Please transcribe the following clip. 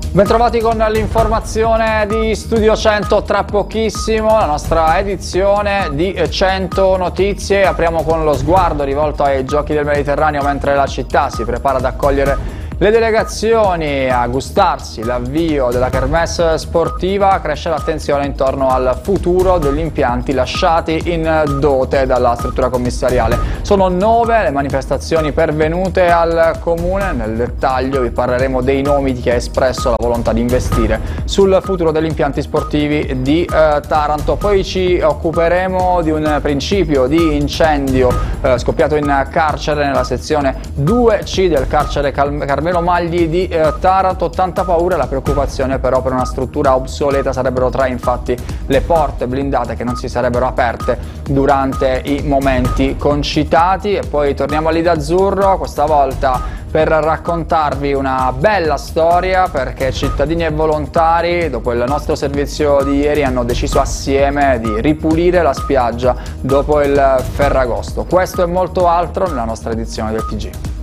Bentrovati con l'informazione di Studio 100, tra pochissimo la nostra edizione di 100 notizie. Apriamo con lo sguardo rivolto ai Giochi del Mediterraneo mentre la città si prepara ad accogliere le delegazioni, a gustarsi l'avvio della kermesse sportiva. Cresce l'attenzione intorno al futuro degli impianti lasciati in dote dalla struttura commissariale. Sono 9 le manifestazioni pervenute al Comune. Nel dettaglio vi parleremo dei nomi di chi ha espresso la volontà di investire sul futuro degli impianti sportivi di Taranto. Poi ci occuperemo di un principio di incendio scoppiato in carcere nella sezione 2C del carcere Carmelo Magli di Taranto. Tanta paura e la preoccupazione però per una struttura obsoleta. Sarebbero 3 infatti le porte blindate che non si sarebbero aperte durante i momenti concitati. E poi torniamo a Lido Azzurro, questa volta per raccontarvi una bella storia, perché cittadini e volontari dopo il nostro servizio di ieri hanno deciso assieme di ripulire la spiaggia dopo il Ferragosto. Questo e molto altro nella nostra edizione del TG.